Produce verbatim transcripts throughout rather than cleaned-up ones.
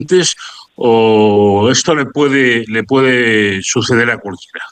o esto le puede, le puede suceder a cualquiera?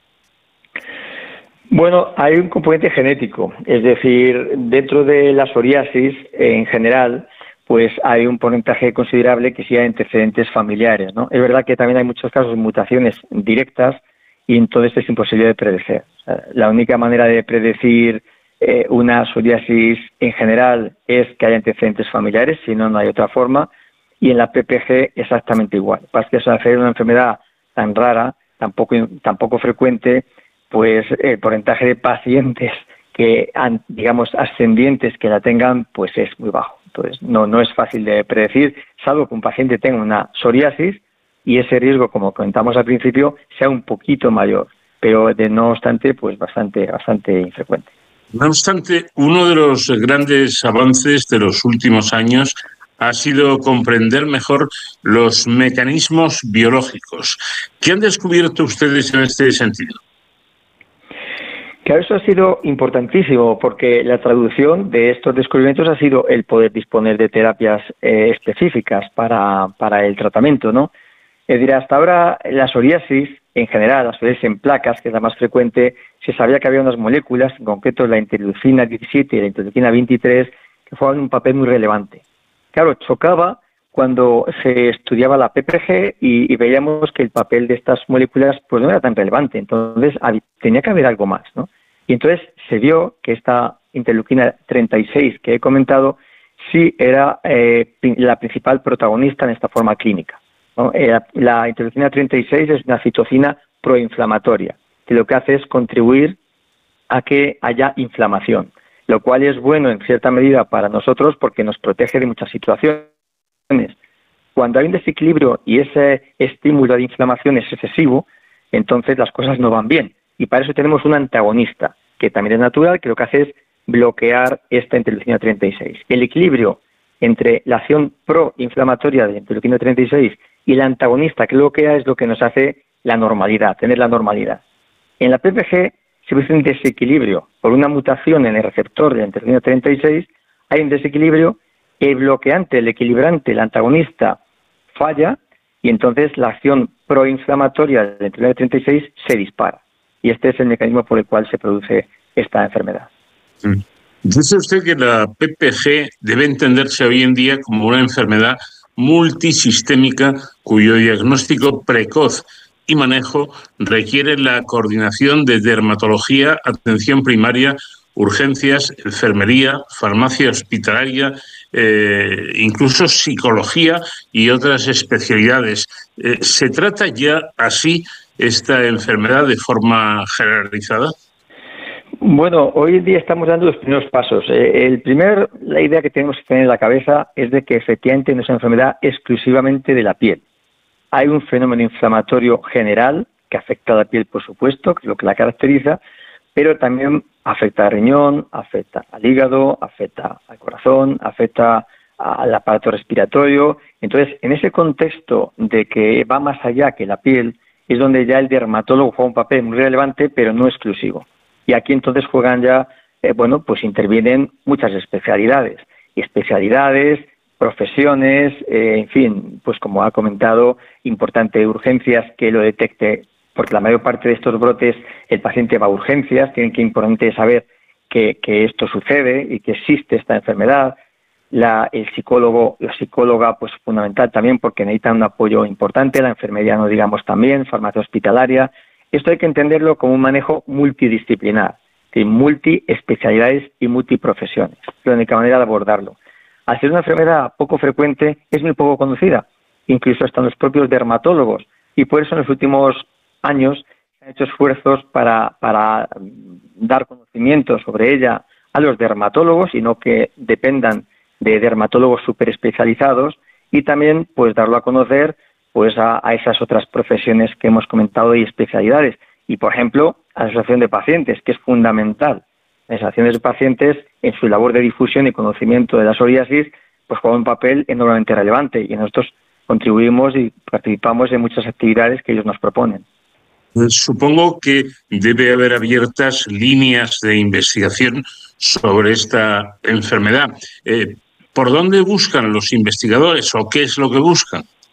Bueno, hay un componente genético, es decir, dentro de la psoriasis en general, pues hay un porcentaje considerable que sí hay antecedentes familiares, ¿no? Es verdad que también hay muchos casos de mutaciones directas y entonces es imposible de predecir. O sea, la única manera de predecir eh, una psoriasis en general es que haya antecedentes familiares, si no, no hay otra forma, y en la P P G exactamente igual. Pasa que al ser una enfermedad tan rara, tan poco, tan poco frecuente, pues el porcentaje de pacientes que, digamos, ascendientes que la tengan, pues es muy bajo. Entonces, no, no es fácil de predecir, salvo que un paciente tenga una psoriasis y ese riesgo, como comentamos al principio, sea un poquito mayor, pero de no obstante, pues bastante, bastante infrecuente. No obstante, uno de los grandes avances de los últimos años ha sido comprender mejor los mecanismos biológicos. ¿Qué han descubierto ustedes en este sentido? Claro, eso ha sido importantísimo porque la traducción de estos descubrimientos ha sido el poder disponer de terapias eh, específicas para, para el tratamiento, ¿no? Es decir, hasta ahora la psoriasis, en general, la psoriasis en placas, que es la más frecuente, se sabía que había unas moléculas, en concreto la interleucina diecisiete y la interleucina veintitrés, que jugaban un papel muy relevante. Claro, chocaba cuando se estudiaba la P P G y, y veíamos que el papel de estas moléculas pues no era tan relevante, entonces tenía que haber algo más, ¿no? Y entonces se vio que esta interleucina treinta y seis que he comentado sí era eh, la principal protagonista en esta forma clínica, ¿no? Eh, la interleucina treinta y seis es una citocina proinflamatoria, que lo que hace es contribuir a que haya inflamación, lo cual es bueno en cierta medida para nosotros porque nos protege de muchas situaciones. Cuando hay un desequilibrio y ese estímulo de inflamación es excesivo, entonces las cosas no van bien. Y para eso tenemos un antagonista, que también es natural, que lo que hace es bloquear esta interleucina treinta y seis. El equilibrio entre la acción proinflamatoria de la interleucina treinta y seis y el antagonista que bloquea es lo que nos hace la normalidad, tener la normalidad. En la P P G se produce un desequilibrio por una mutación en el receptor de la interleucina treinta y seis, hay un desequilibrio. El bloqueante, el equilibrante, el antagonista falla y entonces la acción proinflamatoria de la interleucina treinta y seis se dispara. Y este es el mecanismo por el cual se produce esta enfermedad. Dice usted que la P P G debe entenderse hoy en día como una enfermedad multisistémica cuyo diagnóstico precoz y manejo requiere la coordinación de dermatología, atención primaria, urgencias, enfermería, farmacia hospitalaria, eh, incluso psicología y otras especialidades. Eh, ¿Se trata ya así esta enfermedad de forma generalizada? Bueno, hoy en día estamos dando los primeros pasos. Eh, el primer, la idea que tenemos que tener en la cabeza es de que efectivamente no es una enfermedad exclusivamente de la piel. Hay un fenómeno inflamatorio general que afecta a la piel, por supuesto, que es lo que la caracteriza, pero también afecta al riñón, afecta al hígado, afecta al corazón, afecta al aparato respiratorio. Entonces, en ese contexto de que va más allá que la piel, es donde ya el dermatólogo juega un papel muy relevante, pero no exclusivo. Y aquí entonces juegan ya, eh, bueno, pues intervienen muchas especialidades, y especialidades, profesiones, eh, en fin, pues como ha comentado, importante urgencias que lo detecte, porque la mayor parte de estos brotes el paciente va a urgencias, tienen que importante saber que, que esto sucede y que existe esta enfermedad. La, el psicólogo, la psicóloga, pues fundamental también porque necesitan un apoyo importante, la enfermería no digamos también, farmacia hospitalaria. Esto hay que entenderlo como un manejo multidisciplinar, de multiespecialidades y multiprofesiones. Es la única manera de abordarlo. Al ser una enfermedad poco frecuente, es muy poco conocida, incluso hasta los propios dermatólogos, y por eso en los últimos años se han hecho esfuerzos para, para dar conocimiento sobre ella a los dermatólogos y no que dependan de dermatólogos súper especializados, y también pues darlo a conocer pues a, a esas otras profesiones que hemos comentado y especialidades. Y, por ejemplo, a la asociación de pacientes, que es fundamental. Las asociaciones de pacientes, en su labor de difusión y conocimiento de la psoriasis, pues juegan un papel enormemente relevante y nosotros contribuimos y participamos en muchas actividades que ellos nos proponen. Supongo que debe haber abiertas líneas de investigación sobre esta enfermedad. Eh, ¿Por dónde buscan los investigadores o qué es lo que buscan?